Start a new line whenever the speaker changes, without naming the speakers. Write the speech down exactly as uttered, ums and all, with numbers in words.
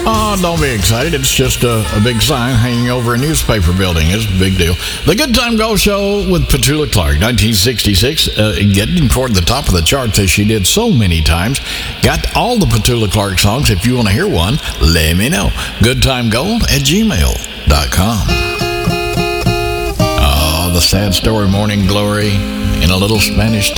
Oh, don't be excited. It's just a, a big sign hanging over a newspaper building. It's a big deal. The Good Time Go Show with Petula Clark, nineteen sixty-six, uh, getting toward the top of the charts as she did so many times. Got all the Petula Clark songs. If you want to hear one, let me know. goodtimegold at gmail dot com. Oh, the Sad Story Morning Glory in a little Spanish